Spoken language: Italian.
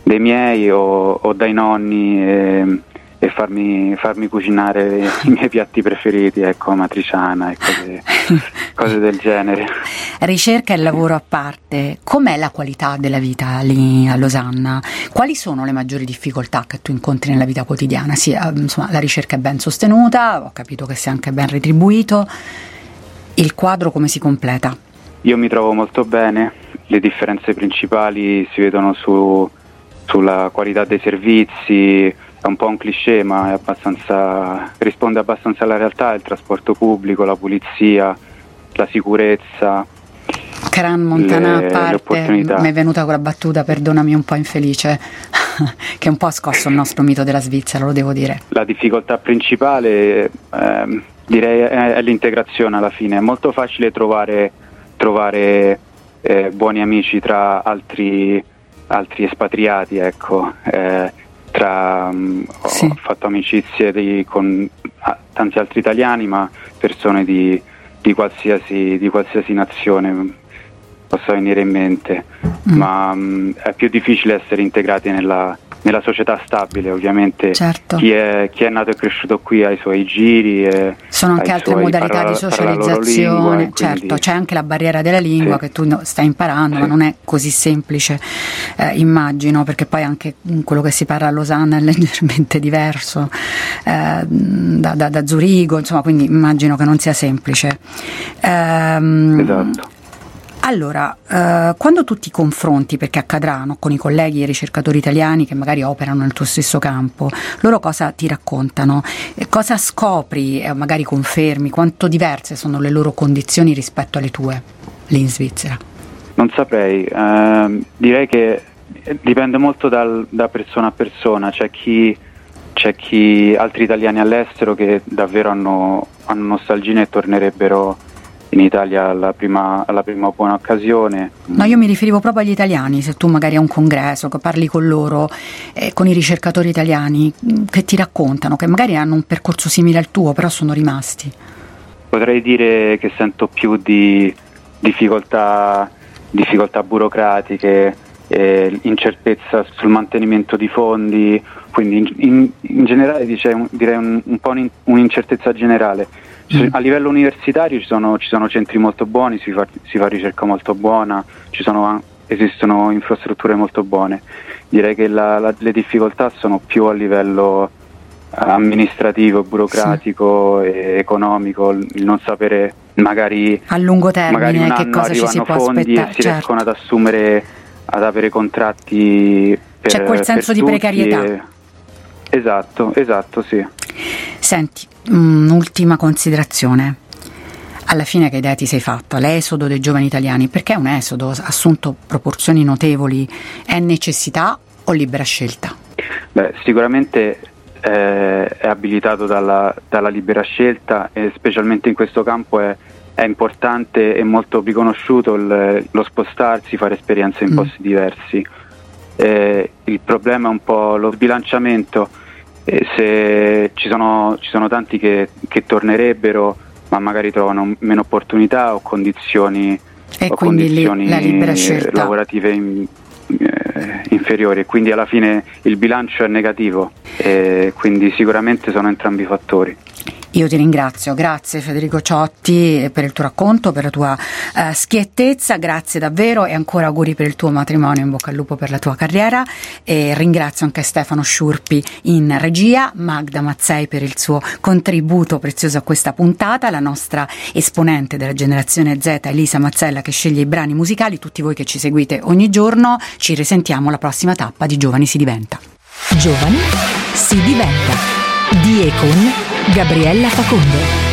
dei miei o dai nonni e farmi cucinare i miei piatti preferiti, ecco, amatriciana e cose del genere. Ricerca e lavoro a parte, com'è la qualità della vita lì a Losanna? Quali sono le maggiori difficoltà che tu incontri nella vita quotidiana? Sì, insomma, la ricerca è ben sostenuta, ho capito che sia anche ben retribuito. Il quadro come si completa? Io mi trovo molto bene, le differenze principali si vedono sulla qualità dei servizi. È un po' un cliché, ma risponde abbastanza alla realtà: il trasporto pubblico, la pulizia, la sicurezza. Caran Montana a parte, mi è venuta quella battuta, perdonami, un po' infelice, che un po' ha scosso il nostro mito della Svizzera, lo devo dire. La difficoltà principale direi è l'integrazione alla fine. È molto facile trovare buoni amici tra altri espatriati, ecco. Sì. Ho fatto amicizie con tanti altri italiani, ma persone di qualsiasi nazione possa venire in mente, ma è più difficile essere integrati nella società stabile, ovviamente. Certo. Chi è nato e cresciuto qui ha i suoi giri, sono anche altre modalità di socializzazione, quindi, certo, c'è anche la barriera della lingua, sì, che tu stai imparando, sì, ma non è così semplice, immagino, perché poi anche quello che si parla a Losanna è leggermente diverso da Zurigo, insomma, quindi immagino che non sia semplice. Esatto. Allora, quando tu ti confronti, perché accadrà, no, con i colleghi e ricercatori italiani che magari operano nel tuo stesso campo, loro cosa ti raccontano? Cosa scopri, magari confermi, quanto diverse sono le loro condizioni rispetto alle tue lì in Svizzera? Non saprei, direi che dipende molto da persona a persona. C'è chi altri italiani all'estero che davvero hanno nostalgia e tornerebbero in Italia alla prima buona occasione. No, io mi riferivo proprio agli italiani. Se tu magari a un congresso che parli con loro, con i ricercatori italiani, che ti raccontano, che magari hanno un percorso simile al tuo, però sono rimasti. Potrei dire che sento più di difficoltà burocratiche, incertezza sul mantenimento di fondi, quindi in generale direi un po' un'incertezza generale. A livello universitario ci sono centri molto buoni, si fa ricerca molto buona, esistono infrastrutture molto buone. Direi che le difficoltà sono più a livello amministrativo, burocratico, sì, e economico, il non sapere magari a lungo termine un che cosa ci si può fondi aspettare, e si certo, riescono ad assumere, ad avere contratti c'è quel senso di precarietà. Esatto, sì. Senti, un'ultima considerazione. Alla fine che idea ti sei fatta? L'esodo dei giovani italiani, perché è un esodo? Ha assunto proporzioni notevoli. È necessità o libera scelta? Sicuramente è abilitato dalla libera scelta, e specialmente in questo campo è importante e molto riconosciuto lo spostarsi, fare esperienze in posti diversi. Il problema è un po' lo sbilanciamento. Se ci sono tanti che tornerebbero, ma magari trovano meno opportunità o condizioni la libera scelta lavorative inferiori, e quindi alla fine il bilancio è negativo, e quindi sicuramente sono entrambi i fattori. Io ti ringrazio, grazie Federico Ciotti per il tuo racconto, per la tua schiettezza, grazie davvero, e ancora auguri per il tuo matrimonio, in bocca al lupo per la tua carriera, e ringrazio anche Stefano Sciurpi in regia, Magda Mazzei per il suo contributo prezioso a questa puntata, la nostra esponente della generazione Z Elisa Mazzella che sceglie i brani musicali, tutti voi che ci seguite ogni giorno. Ci risentiamo alla prossima tappa di Giovani si diventa. Giovani si diventa, di e con Gabriella Facondo.